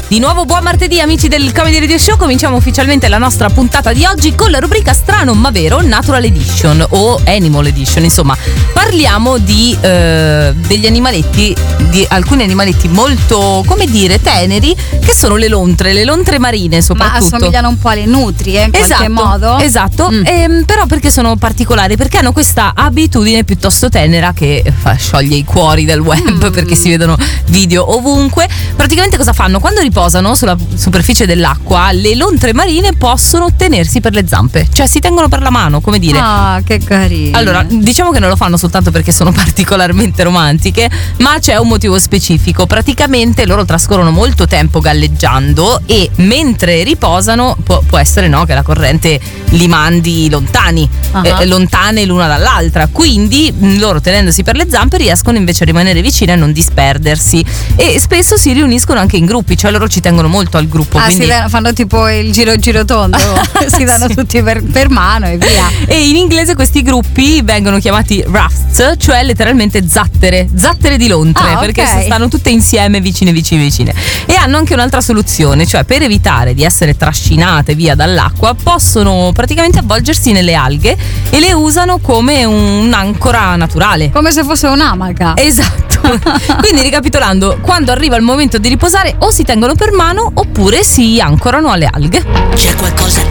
Di nuovo buon martedì amici del Comedy Radio Show. Cominciamo ufficialmente la nostra puntata di oggi con la rubrica Strano ma Vero Natural Edition o Animal Edition. Insomma, parliamo di degli animaletti, di alcuni animaletti molto, come dire, teneri, che sono le lontre marine soprattutto. Ma assomigliano un po' alle nutrie in qualche modo. Esatto, però perché sono particolari? Perché hanno questa abitudine piuttosto tenera che scioglie i cuori del web perché si vedono video ovunque. Praticamente cosa fanno? Quando riposano sulla superficie dell'acqua, le lontre marine possono tenersi per le zampe, cioè si tengono per la mano, come dire. Ah, che carino. Allora, diciamo che non lo fanno soltanto perché sono particolarmente romantiche, ma c'è un motivo specifico. Praticamente loro trascorrono molto tempo galleggiando e mentre riposano può essere, no, che la corrente li mandi lontani, lontane l'una dall'altra, quindi loro tenendosi per le zampe riescono invece a rimanere vicine e non disperdersi, e spesso si riuniscono anche in gruppi, cioè loro ci tengono molto al gruppo. Quindi fanno tipo il giro tondo, si danno tutti per mano e via. E in inglese questi gruppi vengono chiamati rafts, cioè letteralmente zattere di lontre, perché stanno tutte insieme vicine. E hanno anche un'altra soluzione, cioè per evitare di essere trascinate via dall'acqua possono praticamente avvolgersi nelle alghe e le usano come un'ancora naturale, come se fosse un'amaca. Esatto. Quindi ricapitolando, quando arriva il momento di riposare o si tengono per mano oppure si ancorano alle alghe. C'è qualcosa